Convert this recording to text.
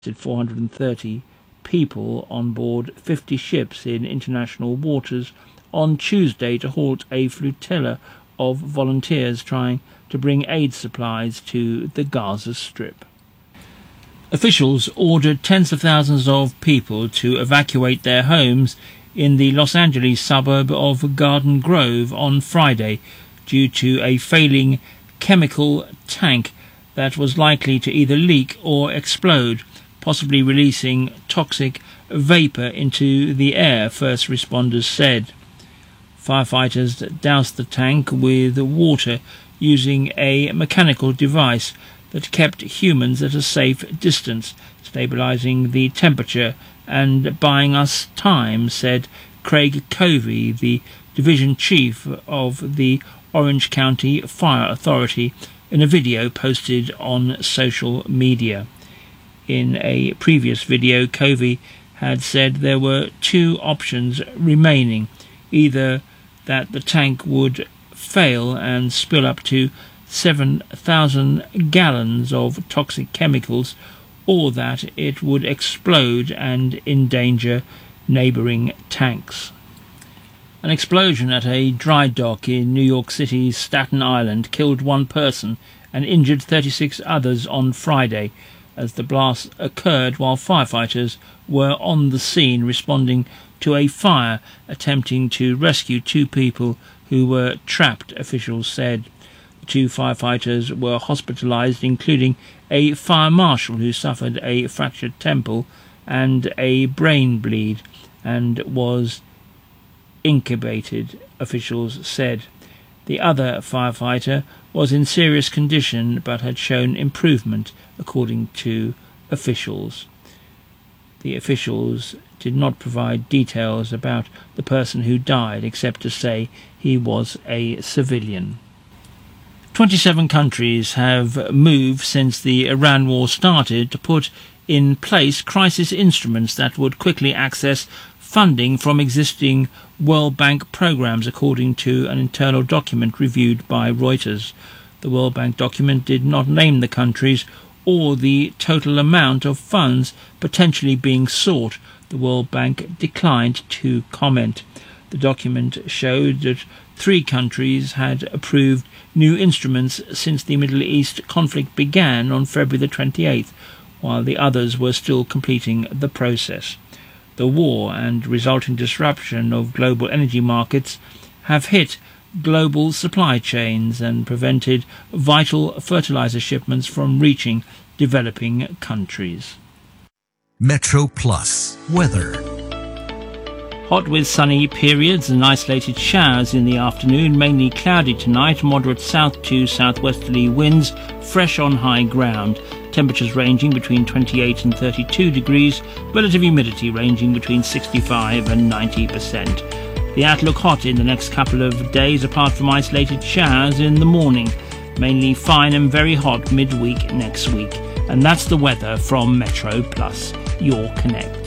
430 people on board 50 ships in international waters on Tuesday to halt a flotilla of volunteers trying to bring aid supplies to the Gaza Strip. Officials ordered tens of thousands of people to evacuate their homes in the Los Angeles suburb of Garden Grove on Friday due to a failing chemical tank that was likely to either leak or explode, possibly releasing toxic vapor into the air, first responders said. Firefighters doused the tank with water using a mechanical device that kept humans at a safe distance, stabilizing the temperature and buying us time, said Craig Covey, the division chief of the Orange County Fire Authority, in a video posted on social media. In a previous video, Covey had said there were two options remaining, either that the tank would fail and spill up to 7,000 gallons of toxic chemicals, or that it would explode and endanger neighbouring tanks. An explosion at a dry dock in New York City's Staten Island killed one person and injured 36 others on Friday, as the blast occurred while firefighters were on the scene responding to a fire attempting to rescue two people who were trapped, officials said. The two firefighters were hospitalized, including a fire marshal who suffered a fractured temple and a brain bleed and was intubated, officials said. The other firefighter was in serious condition but had shown improvement, according to officials. The officials did not provide details about the person who died, except to say he was a civilian. 27 countries have moved since the Iran war started to put in place crisis instruments that would quickly access funding from existing World Bank programs, according to an internal document reviewed by Reuters. The World Bank document did not name the countries or the total amount of funds potentially being sought. The World Bank declined to comment. The document showed that 3 countries had approved new instruments since the Middle East conflict began on February the 28th, while the others were still completing the process. The war and resulting disruption of global energy markets have hit global supply chains and prevented vital fertilizer shipments from reaching developing countries. Metro Plus weather. Hot with sunny periods and isolated showers in the afternoon, mainly cloudy tonight, moderate south to southwesterly winds, fresh on high ground. Temperatures ranging between 28 and 32 degrees, relative humidity ranging between 65 and 90%. The outlook hot in the next couple of days, apart from isolated showers in the morning. Mainly fine and very hot midweek next week. And that's the weather from Metro Plus, your connect.